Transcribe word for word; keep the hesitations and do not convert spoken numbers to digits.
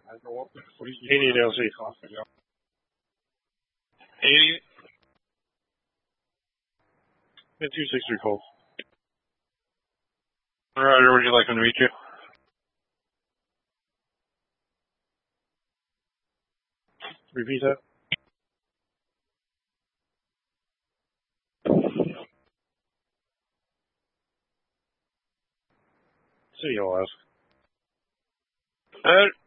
eighty L C. eighty. two sixty cold. Alright, where would you like them to meet you? Repeat that. See you, I'll ask. Alright.